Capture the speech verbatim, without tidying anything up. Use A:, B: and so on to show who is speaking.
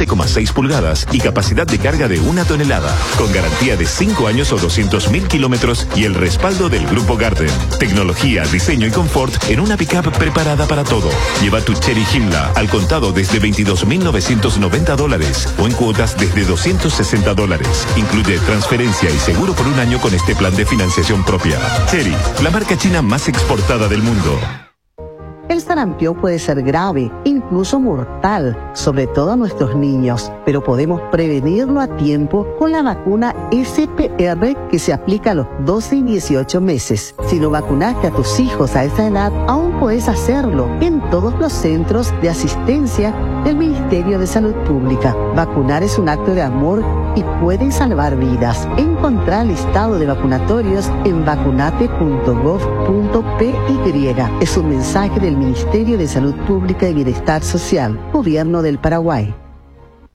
A: once coma seis pulgadas y capacidad de carga de una tonelada, con garantía de cinco años o doscientos mil kilómetros y el respaldo del Grupo Garden. Tecnología, diseño y confort en una pickup preparada para todo. Lleva tu Chery Himla al contado desde veintidós mil novecientos noventa dólares o en cuotas desde doscientos sesenta dólares. Incluye transferencia y seguro por un año con este plan de financiación propia. Chery, la marca china más exportada del mundo.
B: El sarampión puede ser grave, incluso mortal, sobre todo a nuestros niños, pero podemos prevenirlo a tiempo con la vacuna S P R que se aplica a los doce y dieciocho meses. Si no vacunaste a tus hijos a esa edad, aún puedes hacerlo en todos los centros de asistencia del Ministerio de Salud Pública. Vacunar es un acto de amor y puede salvar vidas. Encontrá el listado de vacunatorios en vacunate punto gov punto p y. Es un mensaje del Ministerio de Salud Pública y Bienestar Social, Gobierno del Paraguay.